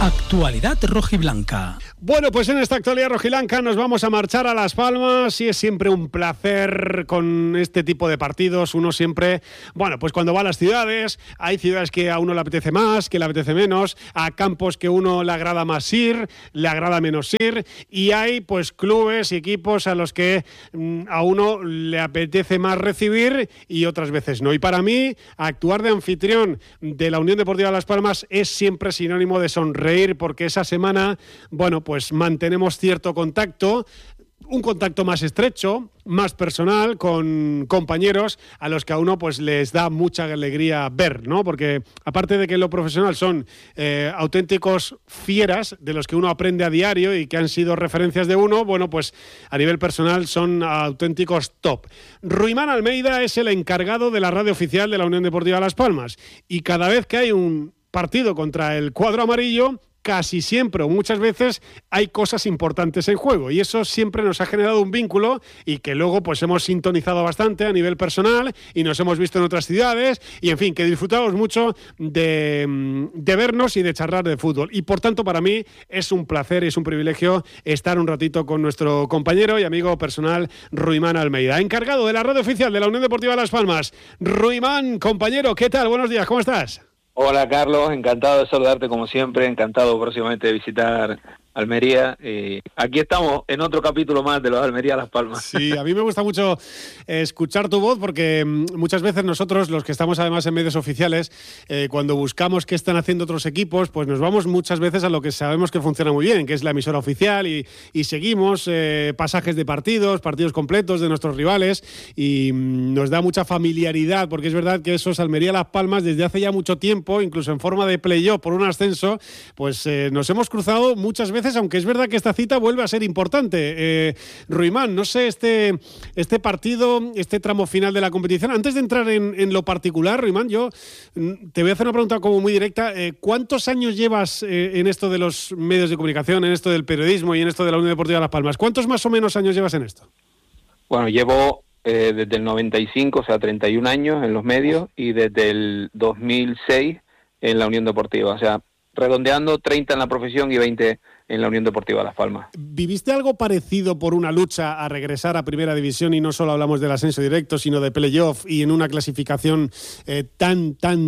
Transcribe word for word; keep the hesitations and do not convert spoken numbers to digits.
Actualidad rojiblanca. Bueno, pues en esta actualidad rojiblanca nos vamos a marchar a Las Palmas y es siempre un placer con este tipo de partidos. Uno siempre, bueno, pues cuando va a las ciudades, hay ciudades que a uno le apetece más, que le apetece menos, a campos que uno le agrada más ir, le agrada menos ir, y hay pues clubes y equipos a los que mmm, a uno le apetece más recibir y otras veces no. Y para mí, actuar de anfitrión de la Unión Deportiva Las Palmas es siempre sinónimo de sonreír, porque esa semana, bueno, pues mantenemos cierto contacto, un contacto más estrecho, más personal, con compañeros a los que a uno pues les da mucha alegría ver, ¿no? Porque aparte de que lo profesional son eh, auténticos fieras de los que uno aprende a diario y que han sido referencias de uno, bueno, pues a nivel personal son auténticos top. Ruimán Almeida es el encargado de la radio oficial de la Unión Deportiva Las Palmas y cada vez que hay un partido contra el cuadro amarillo, casi siempre o muchas veces hay cosas importantes en juego, y eso siempre nos ha generado un vínculo y que luego pues hemos sintonizado bastante a nivel personal y nos hemos visto en otras ciudades y en fin, que disfrutamos mucho de, de vernos y de charlar de fútbol, y por tanto para mí es un placer y es un privilegio estar un ratito con nuestro compañero y amigo personal Ruimán Almeida, encargado de la radio oficial de la Unión Deportiva Las Palmas. Ruimán, compañero, ¿qué tal? Buenos días, ¿cómo estás? Hola Carlos, encantado de saludarte como siempre, encantado próximamente de visitar Almería. Eh, aquí estamos en otro capítulo más de los Almería Las Palmas. Sí, a mí me gusta mucho escuchar tu voz porque muchas veces nosotros, los que estamos además en medios oficiales, eh, cuando buscamos qué están haciendo otros equipos, pues nos vamos muchas veces a lo que sabemos que funciona muy bien, que es la emisora oficial, y, y seguimos eh, pasajes de partidos, partidos completos de nuestros rivales, y mm, nos da mucha familiaridad, porque es verdad que esos Almería Las Palmas desde hace ya mucho tiempo, incluso en forma de playoff por un ascenso, pues eh, nos hemos cruzado muchas veces, aunque es verdad que esta cita vuelve a ser importante. Eh, Ruimán, no sé, este, este partido, este tramo final de la competición, antes de entrar en, en lo particular, Ruimán, yo te voy a hacer una pregunta como muy directa. Eh, ¿Cuántos años llevas eh, en esto de los medios de comunicación, en esto del periodismo y en esto de la Unión Deportiva Las Palmas? ¿Cuántos más o menos años llevas en esto? Bueno, llevo eh, desde el noventa y cinco, o sea, treinta y un años en los medios, y desde el dos mil seis en la Unión Deportiva, o sea, redondeando treinta en la profesión y veinte en la Unión Deportiva Las Palmas. ¿Viviste algo parecido por una lucha a regresar a Primera División, y no solo hablamos del ascenso directo, sino de playoff y en una clasificación eh, tan, tan